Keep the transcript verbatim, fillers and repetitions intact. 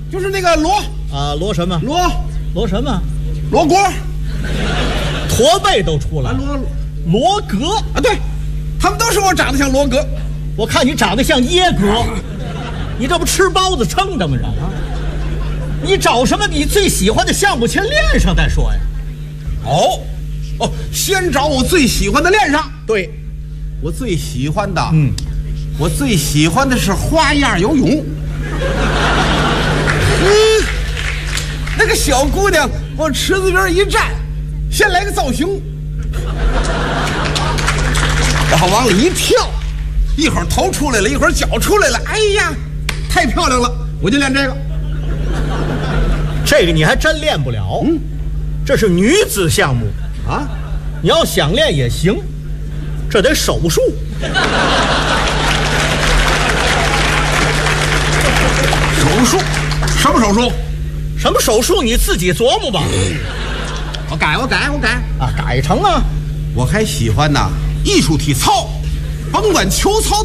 就是那个罗啊，罗什么？ 罗罗什么？ 罗锅， 驼背都出来了。 罗罗格啊，对，他们都说我长得像罗格。 我看你长得像耶格，你这不吃包子撑的吗？这啊，你找什么你最喜欢的项目先练上再说呀。 哦哦，先找我最喜欢的练上。 对， 我最喜欢的， 嗯， 我最喜欢的是花样游泳。嗯，那个小姑娘往池子边一站，先来个造型，然后往里一跳，一会儿头出来了，一会儿脚出来了，哎呀，太漂亮了！我就练这个。 这个你还真练不了，嗯，这是女子项目啊， 你要想练也行，这得手术。 手术？什么手术？ 什么手术？你自己琢磨吧。 我改，我改，我改啊，改成啊。 我还喜欢呐艺术体操，甭管球操、